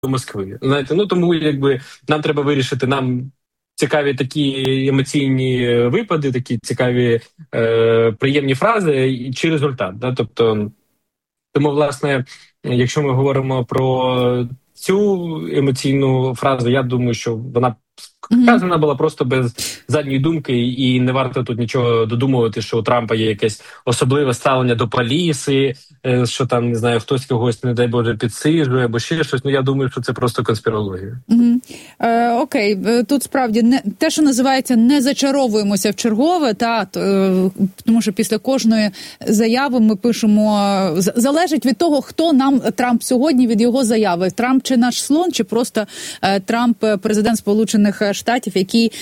Москви. Знаєте, ну тому якби нам треба вирішити, нам цікаві такі емоційні випади, такі цікаві приємні фрази чи результат. Да? Тобто, тому, власне, якщо ми говоримо про цю емоційну фразу, я думаю, що вона сказана була просто без задньої думки, і не варто тут нічого додумувати, що у Трампа є якесь особливе ставлення до поліси, що там, не знаю, хтось когось, не дай Боже, підсиджує, або ще щось. Ну, я думаю, що це просто конспірологія. Окей, тут справді не те, що називається, не зачаровуємося в чергове, тому що після кожної заяви ми пишемо, залежить від того, хто нам Трамп сьогодні, від його заяви. Трамп чи наш слон, чи просто Трамп, президент Сполучених Штатів, який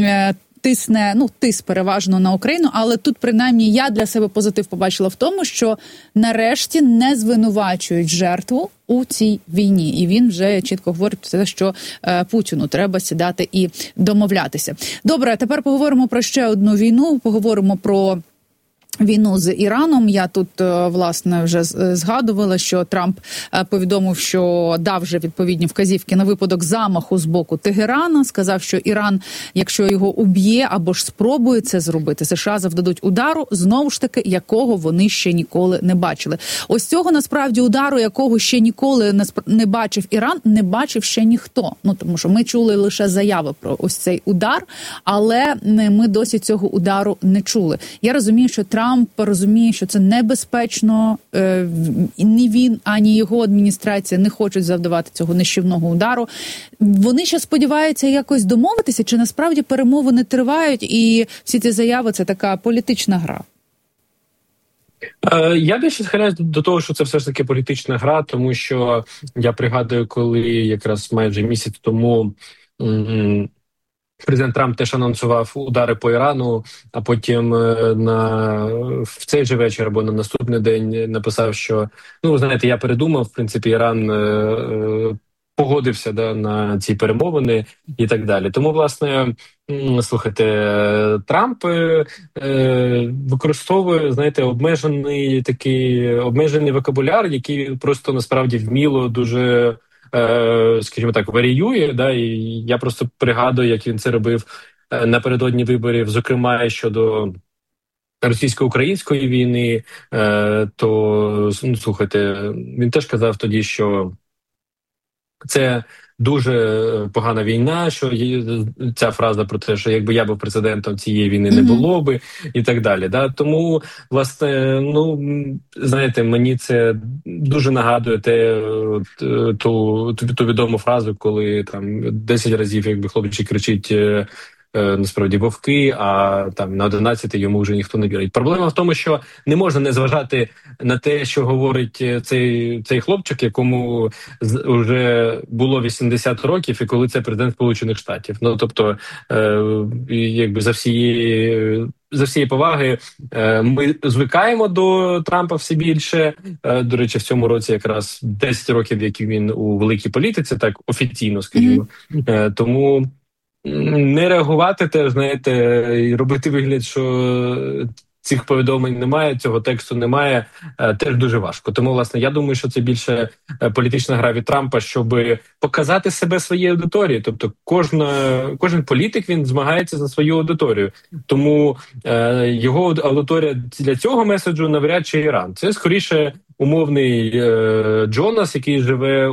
тиск переважно на Україну, але тут принаймні я для себе позитив побачила в тому, що нарешті не звинувачують жертву у цій війні. І він вже чітко говорить про те, що Путіну треба сідати і домовлятися. Добре, тепер поговоримо про ще одну війну, поговоримо про війну з Іраном. Я тут, власне, вже згадувала, що Трамп повідомив, що дав вже відповідні вказівки на випадок замаху з боку Тегерана. Сказав, що Іран, якщо його уб'є або ж спробує це зробити, США завдадуть удару, знову ж таки, якого вони ще ніколи не бачили. Ось цього, насправді, удару, якого ще ніколи не бачив Іран, не бачив ще ніхто. Ну, тому що ми чули лише заяви про ось цей удар, але ми досі цього удару не чули. Я розумію, що Трамп розуміє, що це небезпечно, ні він, ані його адміністрація не хочуть завдавати цього нищівного удару. Вони ще сподіваються якось домовитися, чи насправді перемовини тривають і всі ці заяви – це така політична гра? Я більше схиляюсь до того, що це все ж таки політична гра, тому що я пригадую, коли якраз майже місяць тому президент Трамп теж анонсував удари по Ірану, а потім в цей же вечір або на наступний день написав, що, ну, знаєте, я передумав, в принципі, Іран погодився на ці перемовини і так далі. Тому, власне, слухайте, Трамп використовує, знаєте, обмежений вокабуляр, який просто насправді вміло дуже, скажімо так, варіює, да, і я просто пригадую, як він це робив напередодні виборів, зокрема, щодо російсько-української війни, то, ну, слухайте, він теж казав тоді, що це дуже погана війна, що є ця фраза про те, що якби я був президентом, цієї війни не було би, і так далі. Да? Тому, власне, ну, знаєте, мені це дуже нагадує ту відому фразу, коли там 10 разів, якби хлопчик кричить, насправді, вовки, а там на 11 йому вже ніхто не вірить. Проблема в тому, що не можна не зважати на те, що говорить цей хлопчик, якому вже було 80 років, і коли це президент Сполучених Штатів. Ну, тобто, якби за всієї поваги, ми звикаємо до Трампа все більше. До речі, в цьому році якраз 10 років, як він у великій політиці, так офіційно, скажімо. Тому не реагувати теж, знаєте, і робити вигляд, що цих повідомлень немає, цього тексту немає, теж дуже важко. Тому, власне, я думаю, що це більше політична гра від Трампа, щоб показати себе своїй аудиторії. Тобто кожен політик, він змагається за свою аудиторію. Тому його аудиторія для цього меседжу навряд чи Іран. Це, скоріше, умовний Джонас, який живе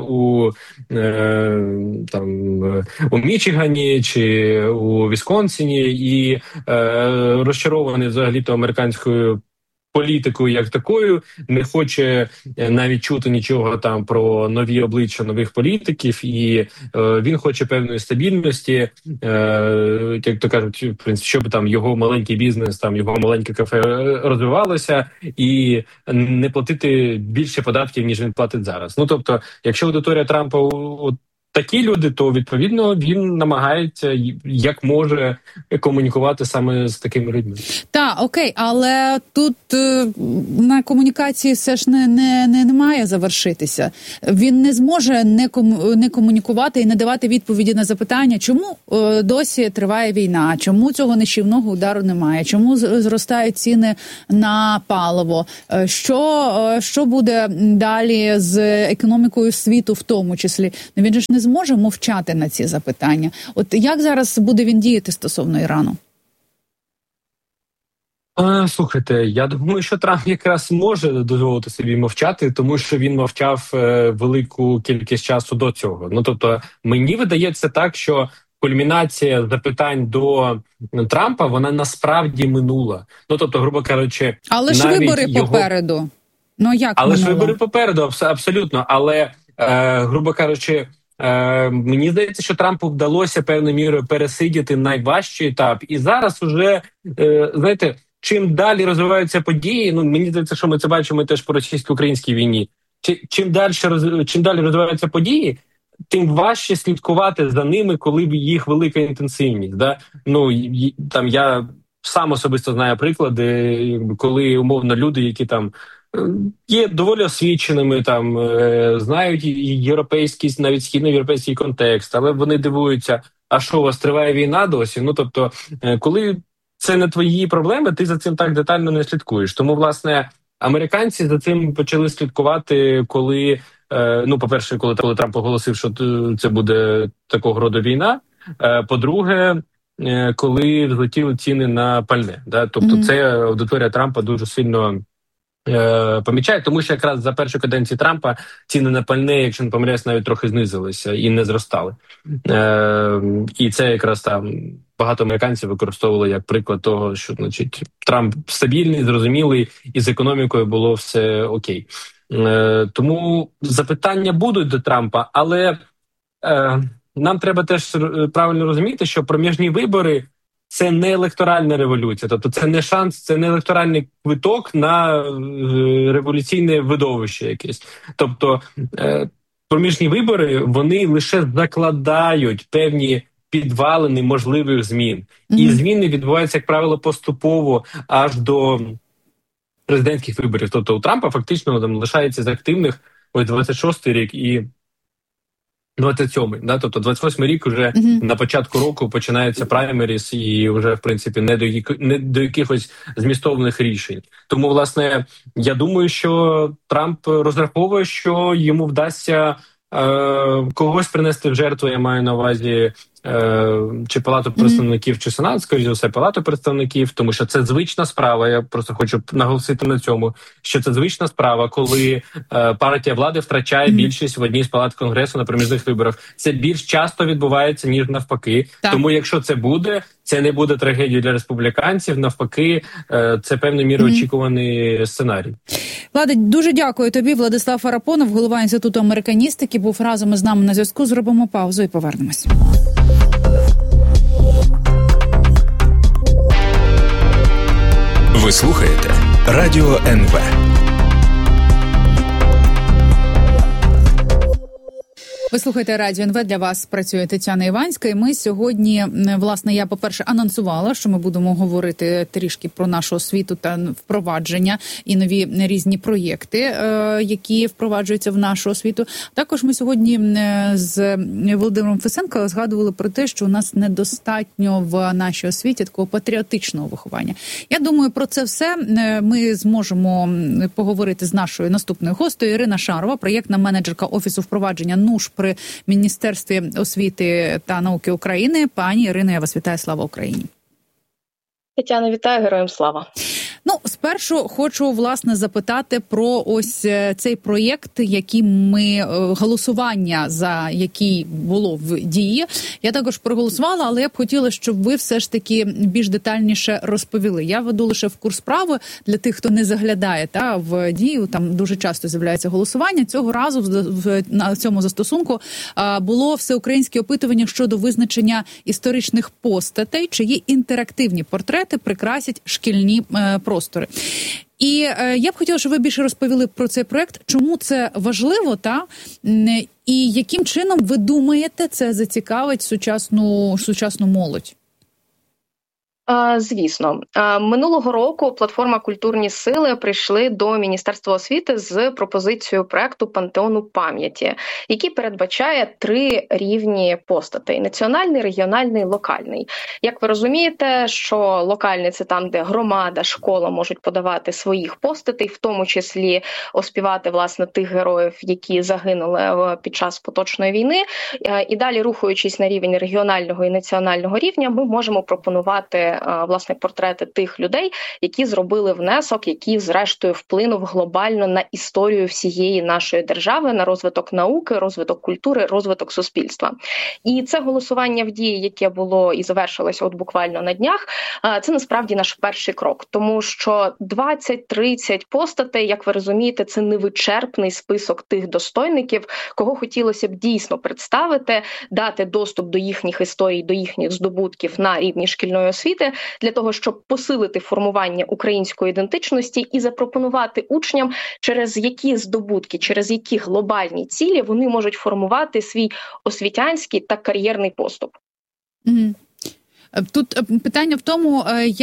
у Мічигані чи у Вісконсині і розчарований взагалі-то американською політикою як такою, не хоче навіть чути нічого там про нові обличчя нових політиків, і він хоче певної стабільності, як то кажуть, в принципі, щоб там його маленький бізнес, там його маленьке кафе розвивалося, і не платити більше податків, ніж він платить зараз. Ну, тобто, якщо аудиторія Трампа такі люди, то відповідно він намагається як може комунікувати саме з такими людьми. Так, окей, але тут на комунікації все ж не має завершитися. Він не зможе не комунікувати і не давати відповіді на запитання, чому досі триває війна, чому цього нищівного удару немає, чому зростають ціни на паливо, що буде далі з економікою світу в тому числі. Він же ж не зможе мовчати на ці запитання. От як зараз буде він діяти стосовно Ірану? Слухайте, я думаю, що Трамп якраз може дозволити собі мовчати, тому що він мовчав велику кількість часу до цього. Ну, тобто, мені видається так, що кульмінація запитань до Трампа, вона насправді минула. Ну, тобто, грубо кажучи, але ж вибори попереду. Ну, як але минула? ж вибори попереду, абсолютно. Але, грубо кажучи, мені здається, що Трампу вдалося певною мірою пересидіти найважчий етап. І зараз уже, знаєте, чим далі розвиваються події, ну мені здається, що ми це бачимо теж по російсько-українській війні. Чим далі розвиваються події, тим важче слідкувати за ними, коли їх велика інтенсивність. Да? Ну там я сам особисто знаю приклади, коли умовно люди, які там є доволі освіченими, там знають європейський, навіть східноєвропейський контекст, але вони дивуються, а що у вас триває війна досі? Ну тобто, коли це не твої проблеми, ти за цим так детально не слідкуєш. Тому, власне, американці за цим почали слідкувати, коли, ну, по-перше, коли Трамп оголосив, що це буде такого роду війна. По-друге, коли взлетіли ціни на пальне. Да? Тобто це аудиторія Трампа дуже сильно помічає, тому що якраз за першу каденцію Трампа ціни на пальне, якщо не помиляюсь, навіть трохи знизилися і не зростали. І це якраз там багато американців використовували як приклад того, що, значить, Трамп стабільний, зрозумілий, і з економікою було все окей. Тому запитання будуть до Трампа, але нам треба теж правильно розуміти, що проміжні вибори – це не електоральна революція, тобто це не шанс, це не електоральний квиток на революційне видовище якесь. Тобто проміжні вибори, вони лише закладають певні підвалини можливих змін. І зміни відбуваються, як правило, поступово аж до президентських виборів. Тобто у Трампа фактично там лишається з активних ось 26-й рік і 27-й, да, тобто 28-й рік уже на початку року починається праймеріс і вже, в принципі, не до якихось змістовних рішень. Тому, власне, я думаю, що Трамп розраховує, що йому вдасться когось принести в жертву, я маю на увазі, чи Палату представників, чи Сенат, скоріше за все, Палату представників, тому що це звична справа, я просто хочу наголосити на цьому, що це звична справа, коли партія влади втрачає більшість в одній з палат Конгресу на проміжних виборах. Це більш часто відбувається, ніж навпаки. Так. Тому якщо це буде, це не буде трагедією для республіканців, навпаки, це певною мірою очікуваний сценарій. Влади, дуже дякую тобі. Владислав Арапонов, голова Інституту американістики, був разом із нами на зв'язку. Зробимо паузу і повернемось. Ви слухаєте Радіо НВ. Ви слухаєте Радіо НВ, для вас працює Тетяна Іванська, і ми сьогодні, власне, я, по-перше, анонсувала, що ми будемо говорити трішки про нашу освіту та впровадження і нові різні проєкти, які впроваджуються в нашу освіту. Також ми сьогодні з Володимиром Фесенко згадували про те, що у нас недостатньо в нашій освіті такого патріотичного виховання. Я думаю, про це все ми зможемо поговорити з нашою наступною гостею. Ірина Шарова, проєктна менеджерка Офісу впровадження НУШ при Міністерстві освіти та науки України. Пані Ірино, я вас вітаю. Слава Україні! Тетяна, вітаю, героям слава! Ну, спершу хочу, власне, запитати про ось цей проєкт, який ми, голосування за який було в дії. Я також проголосувала, але я б хотіла, щоб ви все ж таки більш детальніше розповіли. Я веду лише в курс справи для тих, хто не заглядає в дію, там дуже часто з'являється голосування. Цього разу на цьому застосунку було всеукраїнське опитування щодо визначення історичних постатей, чиї інтерактивні портрети прикрасять шкільні простори. простори. І я б хотіла, щоб ви більше розповіли про цей проект, чому це важливо, і яким чином, ви думаєте, це зацікавить сучасну молодь? Звісно. Минулого року платформа «Культурні сили» прийшли до Міністерства освіти з пропозицією проекту «Пантеону пам'яті», який передбачає 3 рівні постатей – національний, регіональний, локальний. Як ви розумієте, що локальний – це там, де громада, школа можуть подавати своїх постатей, в тому числі оспівати, власне, тих героїв, які загинули під час поточної війни. І далі, рухаючись на рівень регіонального і національного рівня, ми можемо пропонувати власне портрети тих людей, які зробили внесок, який зрештою вплинув глобально на історію всієї нашої держави, на розвиток науки, розвиток культури, розвиток суспільства. І це голосування в дії, яке було і завершилося от буквально на днях, це насправді наш перший крок, тому що 20-30 постатей, як ви розумієте, це невичерпний список тих достойників, кого хотілося б дійсно представити, дати доступ до їхніх історій, до їхніх здобутків на рівні шкільної освіти, для того, щоб посилити формування української ідентичності і запропонувати учням, через які здобутки, через які глобальні цілі вони можуть формувати свій освітянський та кар'єрний поступ. Тут питання в тому,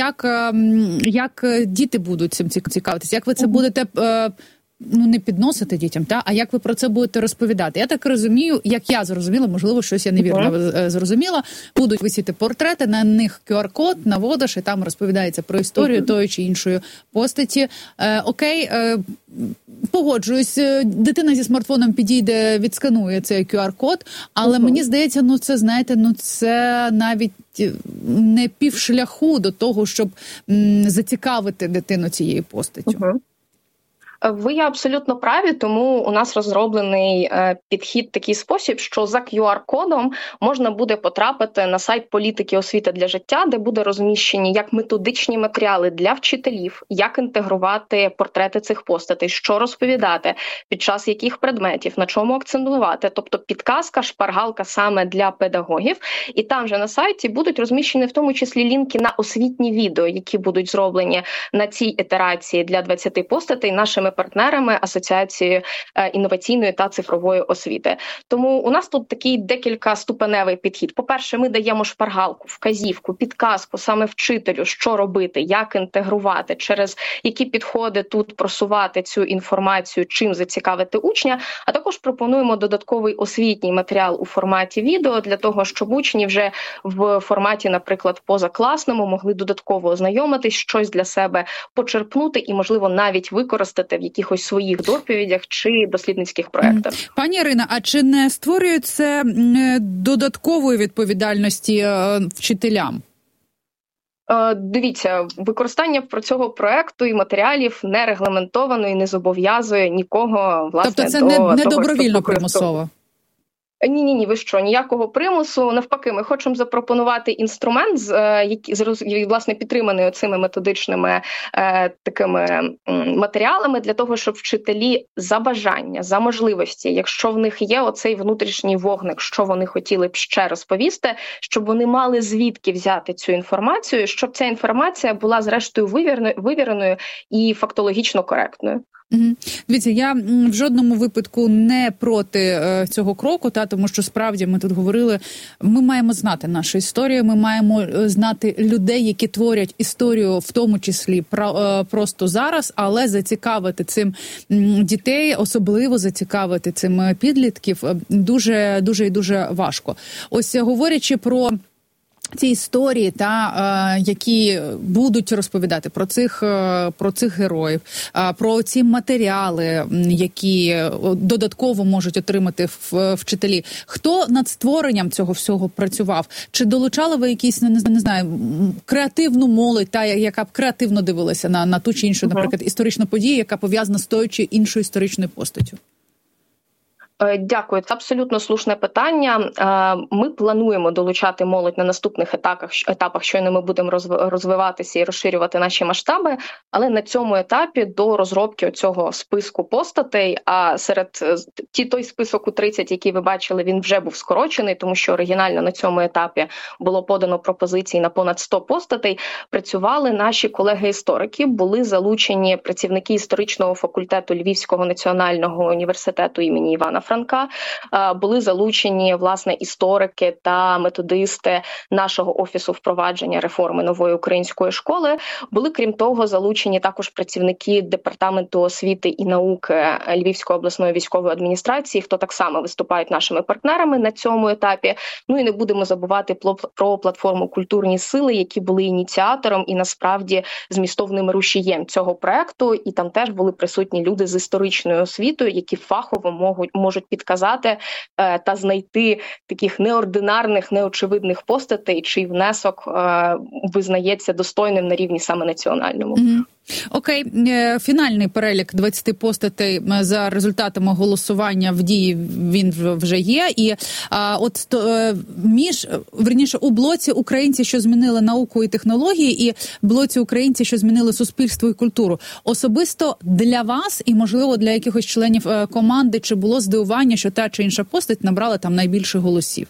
як діти будуть цим цікавитися, як ви це будете не підносити дітям, а як ви про це будете розповідати? Я так розумію, як я зрозуміла, можливо, щось я невірно зрозуміла, будуть висіти портрети, на них QR-код, наводиш, і там розповідається про історію тої чи іншої постаті. Окей, погоджуюсь, дитина зі смартфоном підійде, відсканує цей QR-код, але мені здається, це, знаєте, це навіть не півшляху до того, щоб зацікавити дитину цією постаттю. Ви є абсолютно праві, тому у нас розроблений підхід такий спосіб, що за QR-кодом можна буде потрапити на сайт політики освіти для життя, де буде розміщені як методичні матеріали для вчителів, як інтегрувати портрети цих постатей, що розповідати, під час яких предметів, на чому акцентувати, тобто підказка, шпаргалка саме для педагогів. І там же на сайті будуть розміщені в тому числі лінки на освітні відео, які будуть зроблені на цій ітерації для 20 постатей нашими партнерами Асоціації інноваційної та цифрової освіти. Тому у нас тут такий декількаступеневий підхід. По-перше, ми даємо шпаргалку, вказівку, підказку саме вчителю, що робити, як інтегрувати, через які підходи тут просувати цю інформацію, чим зацікавити учня, а також пропонуємо додатковий освітній матеріал у форматі відео для того, щоб учні вже в форматі, наприклад, позакласному могли додатково ознайомитись, щось для себе почерпнути і, можливо, навіть використати в якихось своїх доповідях чи дослідницьких проєктах. Пані Ірина, а чи не створює це додаткової відповідальності вчителям? Дивіться, використання про цього проекту і матеріалів не регламентовано і не зобов'язує нікого, власне, тобто це не добровільно примусово? Ні, ви що, ніякого примусу. Навпаки, ми хочемо запропонувати інструмент, який, власне, підтриманий оцими методичними такими матеріалами, для того, щоб вчителі за бажання, за можливості, якщо в них є оцей внутрішній вогник, що вони хотіли б ще розповісти, щоб вони мали звідки взяти цю інформацію, щоб ця інформація була, зрештою, вивіреною і фактологічно коректною. Дивіться, я в жодному випадку не проти цього кроку, тому що справді ми тут говорили, ми маємо знати нашу історію, ми маємо знати людей, які творять історію, в тому числі просто зараз, але зацікавити цим дітей, особливо зацікавити цим підлітків, дуже і дуже важко. Ось говорячи про ці історії, які будуть розповідати про цих героїв, про ці матеріали, які додатково можуть отримати вчителі. Хто над створенням цього всього працював? Чи долучали ви якісь, не знаю, креативну молодь, яка б креативно дивилася на ту чи іншу, наприклад, історичну подію, яка пов'язана з тою чи іншою історичною постаттю? Дякую. Це абсолютно слушне питання. Ми плануємо долучати молодь на наступних етапах, щойно ми будемо розвиватися і розширювати наші масштаби, але на цьому етапі до розробки цього списку постатей, а той список у 30, який ви бачили, він вже був скорочений, тому що оригінально на цьому етапі було подано пропозиції на понад 100 постатей, працювали наші колеги-історики, були залучені працівники історичного факультету Львівського національного університету імені Івана Франка, були залучені, власне, історики та методисти нашого Офісу впровадження реформи нової української школи. Були, крім того, залучені також працівники Департаменту освіти і науки Львівської обласної військової адміністрації, хто так само виступають нашими партнерами на цьому етапі. Ну і не будемо забувати про платформу «Культурні сили», які були ініціатором і, насправді, змістовним рушієм цього проекту. І там теж були присутні люди з історичною освітою, які фахово можуть підказати та знайти таких неординарних, неочевидних постатей, чий внесок визнається достойним на рівні саме національному. Окей, фінальний перелік 20 постатей за результатами голосування в дії він вже є. І у блоці українці, що змінили науку і технології, і блоці українці, що змінили суспільство і культуру. Особисто для вас і, можливо, для якихось членів команди, чи було здивування, що та чи інша постать набрала там найбільше голосів?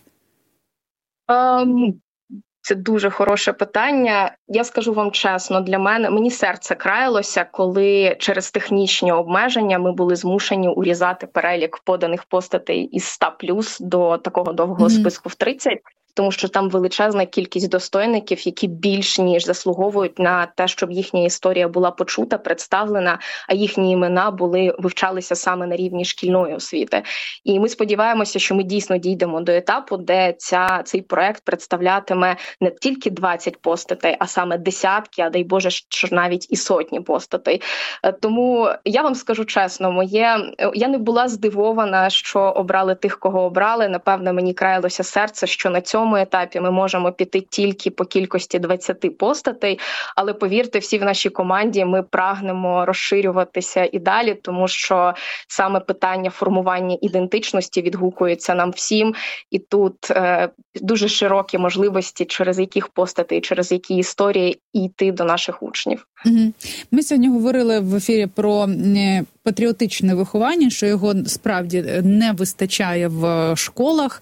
Це дуже хороше питання. Я скажу вам чесно, мені серце краялося, коли через технічні обмеження ми були змушені урізати перелік поданих постатей із 100+ до такого довгого списку в 30. Тому що там величезна кількість достойників, які більш ніж заслуговують на те, щоб їхня історія була почута, представлена, а їхні імена вивчалися саме на рівні шкільної освіти. І ми сподіваємося, що ми дійсно дійдемо до етапу, де цей проект представлятиме не тільки 20 постатей, а саме десятки, а дай Боже, що навіть і сотні постатей. Тому я вам скажу чесно, я не була здивована, що обрали тих, кого обрали. Напевно, мені краялося серце, що на цьому етапі ми можемо піти тільки по кількості 20 постатей, але повірте, всі в нашій команді ми прагнемо розширюватися і далі, тому що саме питання формування ідентичності відгукується нам всім, і тут дуже широкі можливості, через яких постатей, через які історії йти до наших учнів. Ми сьогодні говорили в ефірі про патріотичне виховання, що його справді не вистачає в школах.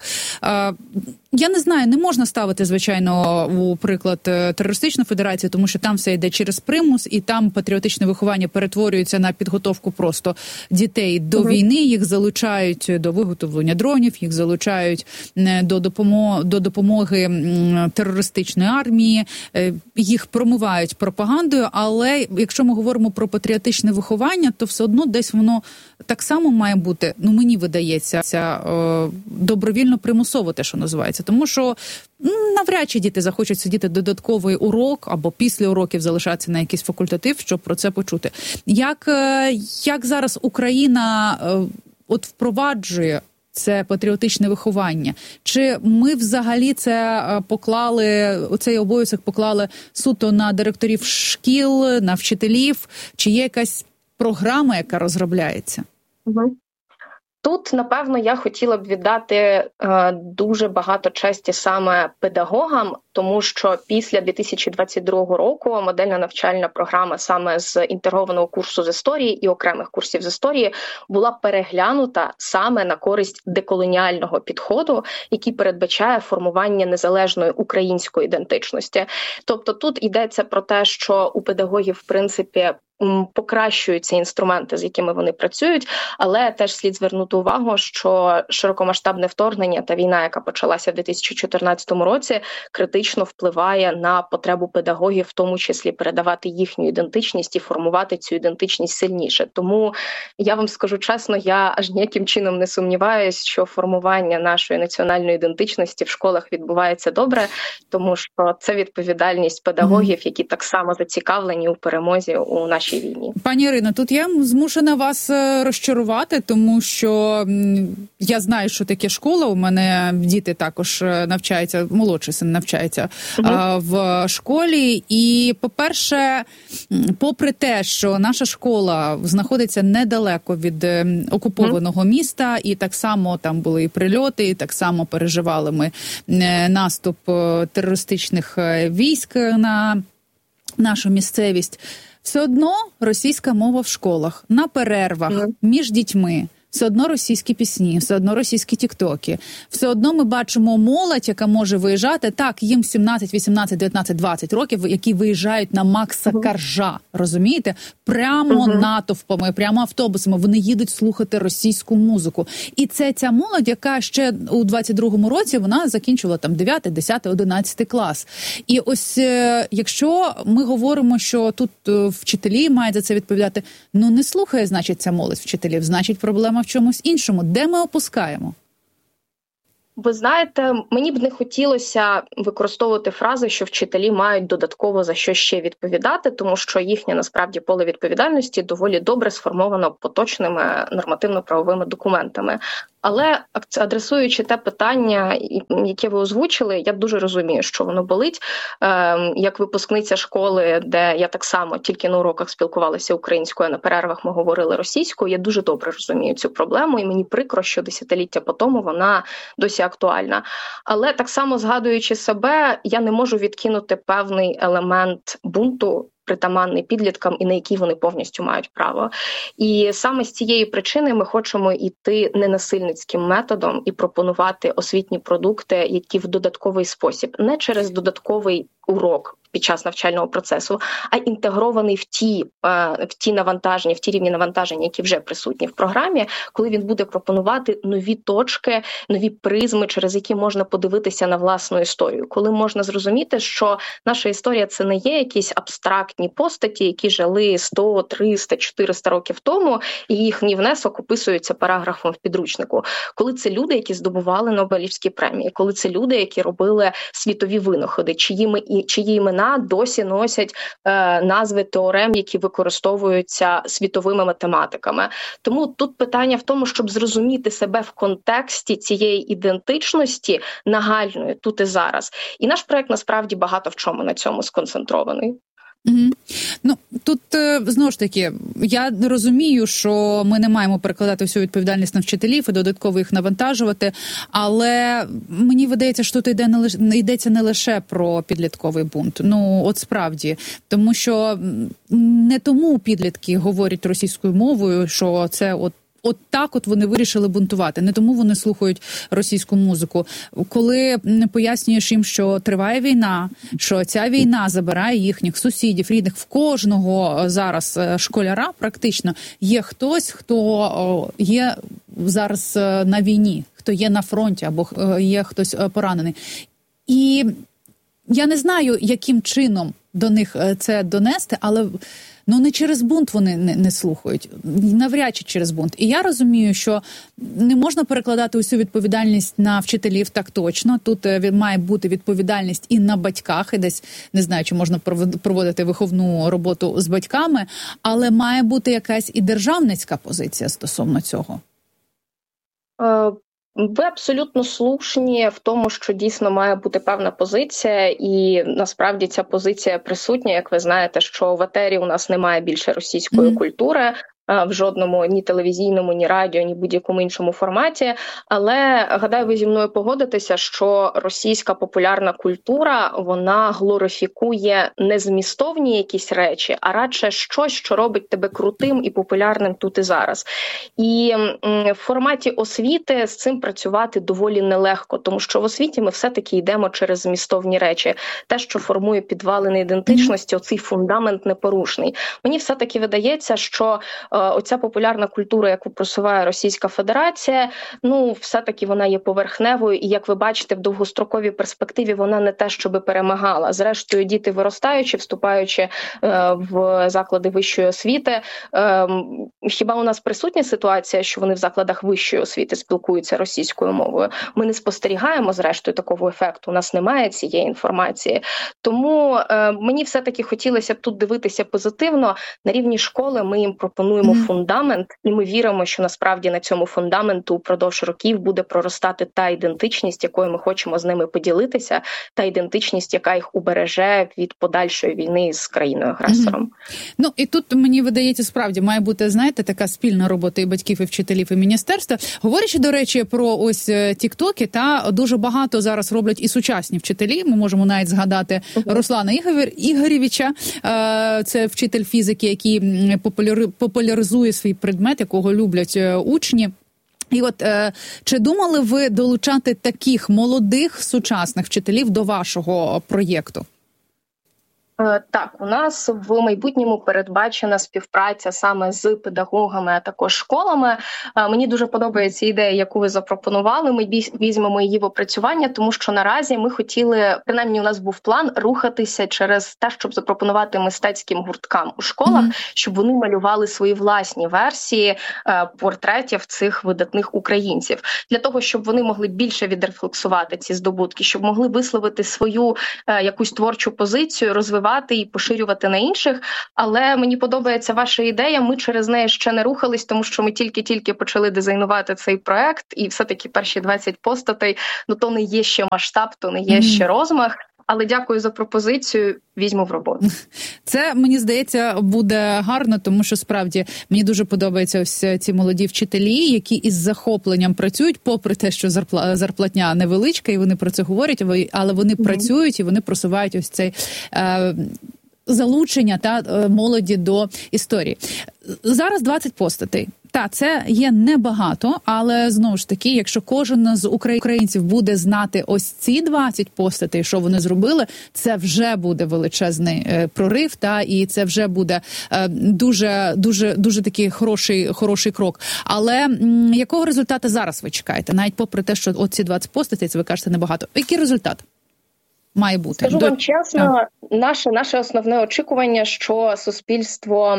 Я не знаю, не можна ставити, звичайно, у приклад терористичну федерацію, тому що там все йде через примус, і там патріотичне виховання перетворюється на підготовку просто дітей до війни, їх залучають до виготовлення дронів, їх залучають до допомоги терористичної армії, їх промивають пропагандою, але якщо ми говоримо про патріотичне виховання, то все одно десь воно так само має бути, мені видається, добровільно примусово те, що називається. Тому що навряд чи діти захочуть сидіти додатковий урок або після уроків залишатися на якийсь факультатив, щоб про це почути. Як зараз Україна впроваджує це патріотичне виховання? Чи ми взагалі цей обов'язок поклали суто на директорів шкіл, на вчителів? Чи є якась програма, яка розробляється? Тут, напевно, я хотіла б віддати дуже багато честі саме педагогам, тому що після 2022 року модельна навчальна програма саме з інтегрованого курсу з історії і окремих курсів з історії була переглянута саме на користь деколоніального підходу, який передбачає формування незалежної української ідентичності. Тобто тут йдеться про те, що у педагогів, в принципі, покращуються інструменти, з якими вони працюють, але теж слід звернути увагу, що широкомасштабне вторгнення та війна, яка почалася в 2014 році, критично впливає на потребу педагогів, в тому числі передавати їхню ідентичність і формувати цю ідентичність сильніше. Тому я вам скажу чесно, я аж ніяким чином не сумніваюсь, що формування нашої національної ідентичності в школах відбувається добре, тому що це відповідальність педагогів, які так само зацікавлені у перемозі у нашій нашій війні. Пані Ірино, тут я змушена вас розчарувати, тому що я знаю, що таке школа. У мене діти також навчаються, молодший син навчається в школі. І, по-перше, попри те, що наша школа знаходиться недалеко від окупованого міста, і так само там були і прильоти, і так само переживали ми наступ терористичних військ на нашу місцевість, все одно російська мова в школах, на перервах, між дітьми. Все одно російські пісні, все одно російські тіктоки. Все одно ми бачимо молодь, яка може виїжджати. Так, їм 17, 18, 19, 20 років, які виїжджають на Макса Коржа, розумієте? Прямо натовпами, прямо автобусами. Вони їдуть слухати російську музику. І це ця молодь, яка ще у 22-му році, вона закінчувала там 9, 10, 11 клас. І ось якщо ми говоримо, що тут вчителі мають за це відповідати, ну не слухає, значить, ця молодь вчителів, значить, проблема в чомусь іншому. Де ми опускаємо? Ви знаєте, мені б не хотілося використовувати фрази, що вчителі мають додатково за що ще відповідати, тому що їхнє, насправді, поле відповідальності доволі добре сформовано поточними нормативно-правовими документами. Але адресуючи те питання, яке ви озвучили, я дуже розумію, що воно болить. Як випускниця школи, де я так само тільки на уроках спілкувалася українською, а на перервах ми говорили російською, я дуже добре розумію цю проблему, і мені прикро, що десятиліття по тому вона досі актуальна. Але так само, згадуючи себе, я не можу відкинути певний елемент бунту, притаманний підліткам, і на які вони повністю мають право. І саме з цієї причини ми хочемо йти ненасильницьким методом і пропонувати освітні продукти, які в додатковий спосіб, не через додатковий урок під час навчального процесу, а інтегрований в ті навантаження, в ті рівні навантаження, які вже присутні в програмі, коли він буде пропонувати нові точки, нові призми, через які можна подивитися на власну історію. Коли можна зрозуміти, що наша історія – це не є якісь абстрактні постаті, які жили 100, 300, 400 років тому, і їхній внесок описується параграфом в підручнику. Коли це люди, які здобували Нобелівські премії, коли це люди, які робили світові винаходи, чиї імена досі носять назви теорем, які використовуються світовими математиками. Тому тут питання в тому, щоб зрозуміти себе в контексті цієї ідентичності нагальної тут і зараз. І наш проект насправді багато в чому на цьому сконцентрований. Ну, тут, знову ж таки, я розумію, що ми не маємо перекладати всю відповідальність на вчителів і додатково їх навантажувати, але мені видається, що тут йдеться не лише про підлітковий бунт. Ну, от справді. Тому що не тому підлітки говорять російською мовою, що це от так от вони вирішили бунтувати. Не тому вони слухають російську музику. Коли пояснюєш їм, що триває війна, що ця війна забирає їхніх сусідів, рідних, в кожного зараз школяра практично є хтось, хто є зараз на війні, хто є на фронті або є хтось поранений. І я не знаю, яким чином до них це донести, але не через бунт вони не слухають, навряд чи через бунт. І я розумію, що не можна перекладати усю відповідальність на вчителів так точно. Тут має бути відповідальність і на батьках, і десь, не знаю, чи можна проводити виховну роботу з батьками, але має бути якась і державницька позиція стосовно цього. Ви абсолютно слушні в тому, що дійсно має бути певна позиція, і насправді ця позиція присутня. Як ви знаєте, що в етері у нас немає більше російської культури, в жодному ні телевізійному, ні радіо, ні будь-якому іншому форматі. Але, гадаю, ви зі мною погодитеся, що російська популярна культура, вона глорифікує не змістовні якісь речі, а радше щось, що робить тебе крутим і популярним тут і зараз. І в форматі освіти з цим працювати доволі нелегко, тому що в освіті ми все-таки йдемо через змістовні речі. Те, що формує підвалини ідентичності, оцей фундамент непорушний. Мені все-таки видається, що оця популярна культура, яку просуває Російська Федерація, все-таки вона є поверхневою, і, як ви бачите, в довгостроковій перспективі вона не те, щоби перемагала. Зрештою, діти виростаючи, вступаючи в заклади вищої освіти, хіба у нас присутня ситуація, що вони в закладах вищої освіти спілкуються російською мовою? Ми не спостерігаємо, зрештою, такого ефекту. У нас немає цієї інформації. Тому мені все-таки хотілося б тут дивитися позитивно. На рівні школи ми їм пропонуємо фундамент, і ми віримо, що насправді на цьому фундаменту впродовж років буде проростати та ідентичність, якою ми хочемо з ними поділитися, та ідентичність, яка їх убереже від подальшої війни з країною-агресором. І тут, мені видається, справді має бути, знаєте, така спільна робота і батьків, і вчителів, і міністерства. Говорячи, до речі, про ось тіктоки, та дуже багато зараз роблять і сучасні вчителі. Ми можемо навіть згадати Руслана Ігорєвича, це вчитель фізики, який популяризує свій предмет, якого люблять учні. І от, чи думали ви долучати таких молодих сучасних вчителів до вашого проєкту? Так, у нас в майбутньому передбачена співпраця саме з педагогами, а також школами. Мені дуже подобається ідея, яку ви запропонували. Ми візьмемо її в опрацювання, тому що наразі ми хотіли, принаймні у нас був план, рухатися через те, щоб запропонувати мистецьким гурткам у школах, щоб вони малювали свої власні версії портретів цих видатних українців. Для того, щоб вони могли більше відрефлексувати ці здобутки, щоб могли висловити свою якусь творчу позицію, розвивати і поширювати на інших, але мені подобається ваша ідея, ми через неї ще не рухались, тому що ми тільки почали дизайнувати цей проект, і все-таки перші 20 постатей, то не є ще масштаб, то не є ще розмах, але дякую за пропозицію, візьму в роботу. Це, мені здається, буде гарно, тому що, справді, мені дуже подобаються ось ці молоді вчителі, які із захопленням працюють, попри те, що зарплатня невеличка, і вони про це говорять, але вони працюють і вони просувають ось цей залучення та молоді до історії. Зараз 20 постатей. Це є небагато, але, знову ж таки, якщо кожен з українців буде знати ось ці 20 постатей, що вони зробили, це вже буде величезний прорив, і це вже буде дуже такий хороший крок. Але якого результату зараз ви чекаєте? Навіть попри те, що оці 20 постатей, це ви кажете небагато. Який результат має бути? Скажу вам чесно, наше основне очікування, що суспільство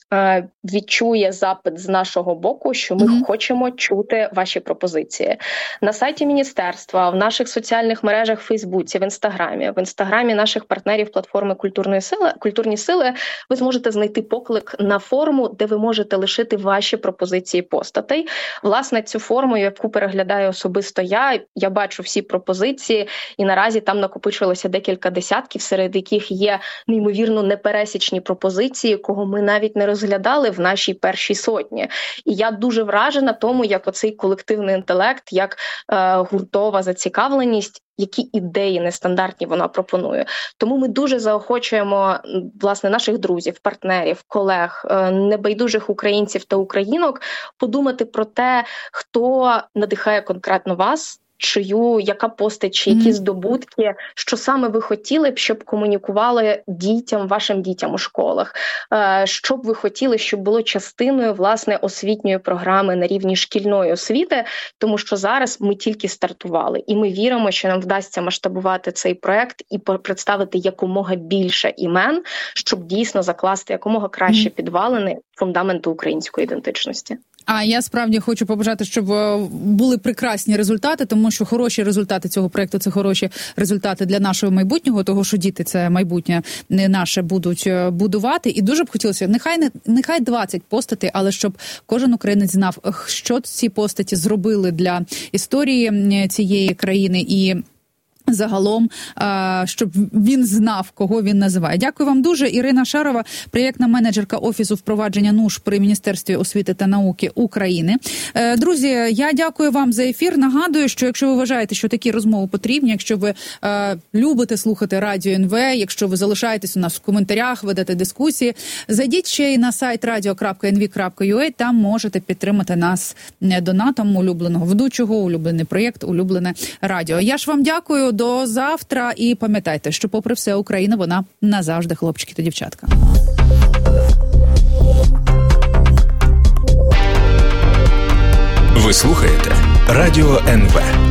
відчує запит з нашого боку, що ми хочемо чути ваші пропозиції. На сайті міністерства, в наших соціальних мережах в Фейсбуці, в інстаграмі наших партнерів платформи «Культурні сили» ви зможете знайти поклик на форму, де ви можете лишити ваші пропозиції постатей. Власне, цю форму, яку переглядаю особисто я бачу всі пропозиції, і наразі там накопичилося декілька десятків, серед яких є неймовірно непересічні пропозиції, кого ми навіть не розглядали в нашій першій сотні. І я дуже вражена тому, як оцей колективний інтелект, як гуртова зацікавленість, які ідеї нестандартні вона пропонує. Тому ми дуже заохочуємо, власне, наших друзів, партнерів, колег, небайдужих українців та українок подумати про те, хто надихає конкретно вас, яка постать, чи які здобутки, що саме ви хотіли б, щоб комунікували вашим дітям у школах, що б ви хотіли, щоб було частиною, власне, освітньої програми на рівні шкільної освіти, тому що зараз ми тільки стартували, і ми віримо, що нам вдасться масштабувати цей проект і представити якомога більше імен, щоб дійсно закласти якомога краще підвалини фундаменту української ідентичності. А я справді хочу побажати, щоб були прекрасні результати, тому що хороші результати цього проєкту – це хороші результати для нашого майбутнього, того, що діти це майбутнє наше будуть будувати. І дуже б хотілося, нехай 20 постатей, але щоб кожен українець знав, що ці постаті зробили для історії цієї країни і загалом, щоб він знав, кого він називає. Дякую вам дуже. Ірина Шарова, проєктна менеджерка Офісу впровадження НУШ при Міністерстві освіти та науки України. Друзі, я дякую вам за ефір. Нагадую, що якщо ви вважаєте, що такі розмови потрібні, якщо ви любите слухати Радіо НВ, якщо ви залишаєтесь у нас в коментарях, ведете дискусії, зайдіть ще й на сайт radio.nv.ua, там можете підтримати нас донатом улюбленого ведучого, улюблений проєкт, улюблене радіо. Я ж вам дякую. До завтра. І пам'ятайте, що попри все, Україна, вона назавжди хлопчики та дівчатка. Ви слухаєте Радіо НВ.